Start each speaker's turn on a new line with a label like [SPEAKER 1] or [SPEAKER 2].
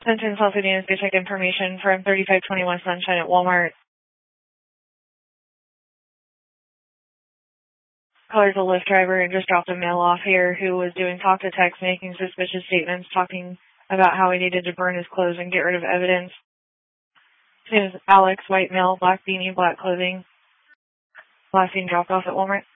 [SPEAKER 1] Central Pasadena basic information from 3521 Sunshine at Walmart. Caller's a Lyft driver and just dropped a male off here who was doing talk to text, making suspicious statements, talking about how he needed to burn his clothes and get rid of evidence. His name is Alex, white male, black beanie, black clothing. Last seen dropped off at Walmart.